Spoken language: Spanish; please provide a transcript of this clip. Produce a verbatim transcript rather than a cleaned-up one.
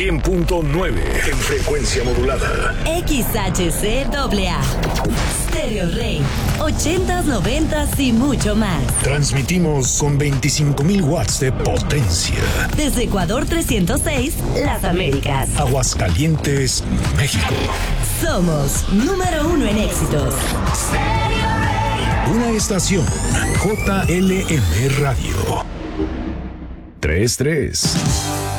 cien punto nueve en frecuencia modulada. X H C A A. Stereo Rey. ochentas, noventas y mucho más. Transmitimos con veinticinco mil watts de potencia. Desde Ecuador trescientos seis, Las Américas. Aguascalientes, México. Somos número uno en éxitos. Stereo Rey. Una estación J L M Radio. tres tres.